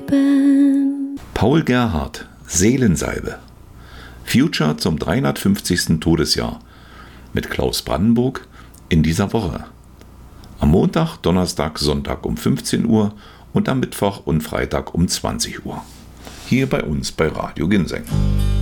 Leben. Paul Gerhardt, Seelensalbe. Future zum 350. Todesjahr mit Klaus Brandenburg in dieser Woche. Am Montag, Donnerstag, Sonntag um 15 Uhr und am Mittwoch und Freitag um 20 Uhr. Hier bei uns bei Radio Ginseng.